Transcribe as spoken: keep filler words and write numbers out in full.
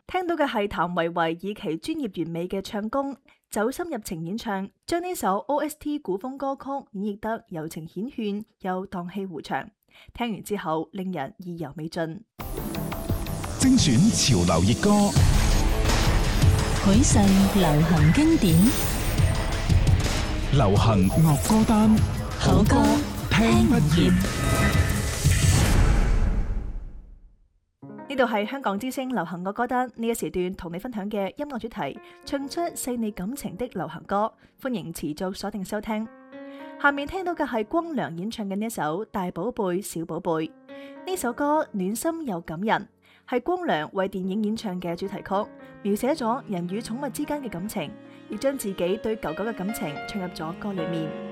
聽到嘅係譚維維以其專業完美嘅唱功，走心入情演唱，將呢首 O S T 古風歌曲演繹得柔情顯勸又蕩氣迴腸。聽完之後，令人意猶未盡。 精選潮流熱歌， 許慎流行經典， 流行樂歌單， 好歌聽不厭。 呢度係香港之聲流行樂歌單，呢一時段同你分享嘅音樂主題，唱出細膩感情的流行歌，歡迎持續鎖定收聽。下面聽到嘅係光良演唱嘅呢首《大寶貝小寶貝》，呢首歌暖心又感人，係光良為電影演唱嘅主題曲，描寫咗人與寵物之間嘅感情，亦將自己對狗狗嘅感情唱入咗歌裏面。